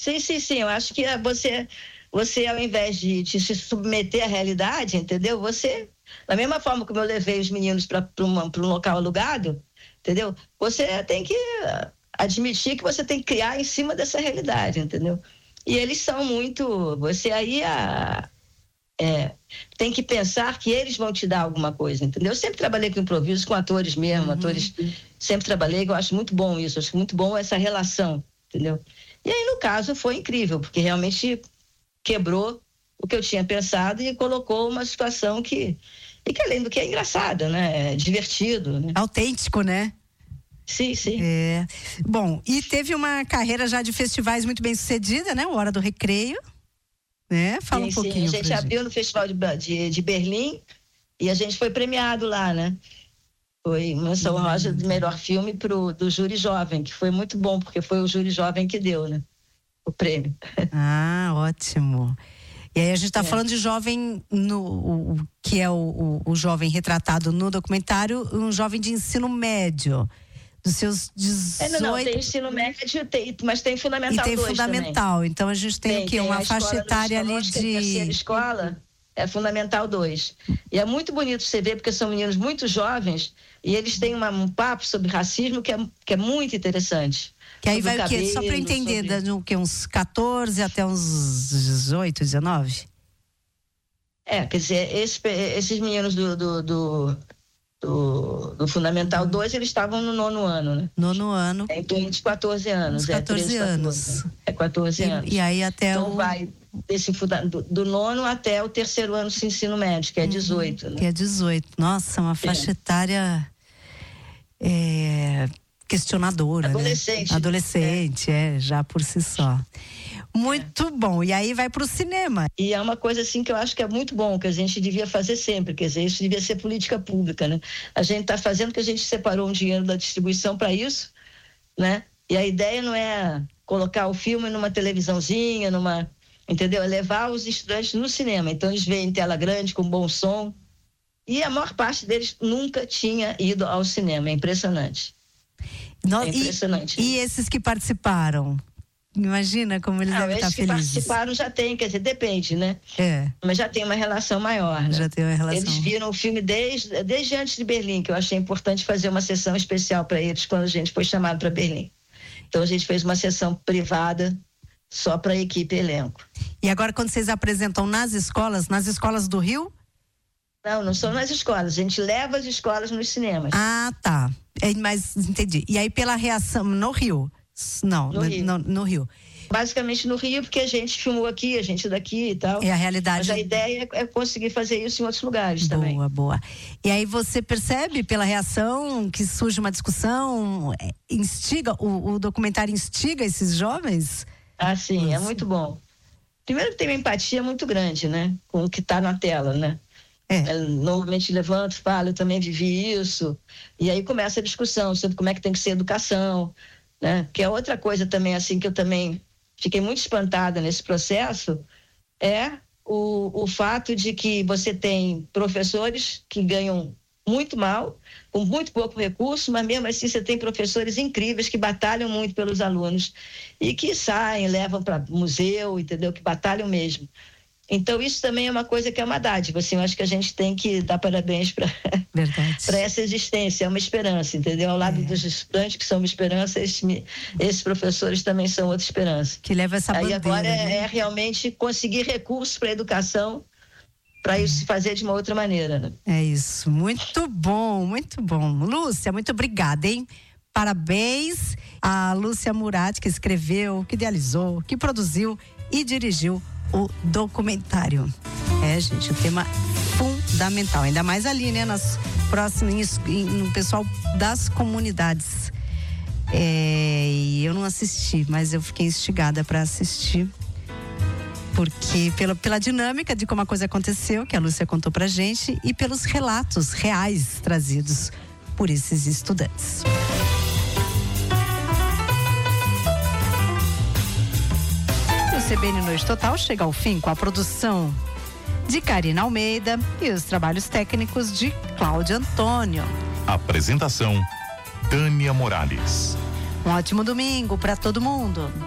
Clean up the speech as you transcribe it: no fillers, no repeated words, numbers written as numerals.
Sim. Eu acho que você ao invés de se submeter à realidade, entendeu? Você, da mesma forma como eu levei os meninos para um local alugado, entendeu? Você tem que admitir que você tem que criar em cima dessa realidade, entendeu? E eles são muito... Você aí tem que pensar que eles vão te dar alguma coisa, entendeu? Eu sempre trabalhei com improviso, com atores mesmo, atores... Sempre trabalhei, eu acho muito bom isso, acho muito bom essa relação, entendeu? E aí, no caso, foi incrível, porque realmente quebrou o que eu tinha pensado e colocou uma situação que além do que é engraçada, né? É divertido, né? Autêntico, né? Sim. Bom, e teve uma carreira já de festivais muito bem sucedida, né? O Hora do Recreio, né? Fala um pouquinho. A gente abriu no Festival de Berlim e a gente foi premiado lá, né? Foi menção honrosa do melhor filme do júri jovem, que foi muito bom, porque foi o júri jovem que deu, né? O prêmio. Ah, ótimo. E aí a gente está falando de jovem, que é o jovem retratado no documentário, um jovem de ensino médio, dos seus 18... Não, tem ensino médio, mas tem Fundamental 2 também. E tem Fundamental, também. Então a gente tem o quê? Uma faixa etária ali de... terceira escola é Fundamental 2. E é muito bonito você ver, porque são meninos muito jovens e eles têm um papo sobre racismo que é muito interessante. Que aí vai o quê? Só para entender, uns 14 até uns 18, 19? Quer dizer, esses meninos do Fundamental 2, eles estavam no 9º ano, né? 9º ano. Em torno de 14 anos. 14 anos. 14 anos. E aí até então vai do 9º até o 3º ano de ensino médio, que é 18. Né? Que é 18. Nossa, uma faixa etária questionadora, adolescente. Né? Adolescente, já por si só. Muito bom. E aí vai para o cinema. E é uma coisa assim que eu acho que é muito bom, que a gente devia fazer sempre, quer dizer, isso devia ser política pública, né? A gente está fazendo que a gente separou um dinheiro da distribuição para isso, né? E a ideia não é colocar o filme numa televisãozinha, entendeu? É levar os estudantes no cinema. Então eles veem em tela grande, com bom som. E a maior parte deles nunca tinha ido ao cinema. É impressionante. É impressionante. E esses que participaram? Imagina como eles devem estar felizes. Esses que participaram já tem, quer dizer, depende, né? Mas já tem uma relação maior, né? Já tem uma relação. Eles viram o filme desde antes de Berlim, que eu achei importante fazer uma sessão especial para eles quando a gente foi chamado para Berlim. Então a gente fez uma sessão privada só para a equipe e elenco. E agora quando vocês apresentam nas escolas do Rio? Não são nas escolas, a gente leva as escolas nos cinemas. Ah, tá. Mas entendi. E aí pela reação no Rio? Não, no Rio. Basicamente no Rio, porque a gente filmou aqui, a gente daqui e tal. É a realidade. Mas a ideia é conseguir fazer isso em outros lugares também. Boa. E aí você percebe pela reação que surge uma discussão, o documentário instiga esses jovens? Ah, sim, é muito bom. Primeiro que tem uma empatia muito grande, né? Com o que está na tela, né? Normalmente levanto, falo, eu também vivi isso. E aí começa a discussão sobre como é que tem que ser a educação, né? Que é outra coisa também, assim, que eu também fiquei muito espantada nesse processo, é o fato de que você tem professores que ganham muito mal, com muito pouco recurso, mas mesmo assim você tem professores incríveis que batalham muito pelos alunos e que saem, levam para museu, entendeu? Que batalham mesmo. Então isso também é uma coisa que é uma dádiva, assim, eu acho que a gente tem que dar parabéns para essa existência, é uma esperança, entendeu? Ao lado dos estudantes que são uma esperança, esses professores também são outra esperança. Que leva essa bandeira. Aí agora é realmente conseguir recursos para a educação, para isso se fazer de uma outra maneira, né? É isso, muito bom, muito bom. Lúcia, muito obrigada, hein? Parabéns a Lúcia Murat, que escreveu, que idealizou, que produziu e dirigiu o documentário. Gente, o tema fundamental, ainda mais ali, né, nas próximas, no pessoal das comunidades. E eu não assisti, mas eu fiquei instigada para assistir, porque pela dinâmica de como a coisa aconteceu, que a Lúcia contou pra gente, e pelos relatos reais trazidos por esses estudantes. O CBN Noite Total chega ao fim com a produção de Karina Almeida e os trabalhos técnicos de Cláudio Antônio. Apresentação: Tânia Morales. Um ótimo domingo para todo mundo.